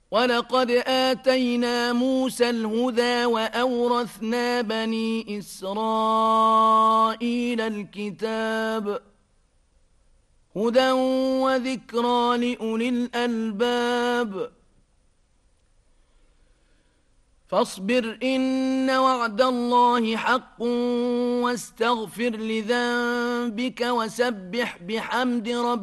ولقد آتينا موسى الهدى وأورثنا بني إسرائيل الكتاب هدى وذكرى لأولي الألباب فاصبر إن وعد الله حق واستغفر لذنبك وسبح بحمد ربك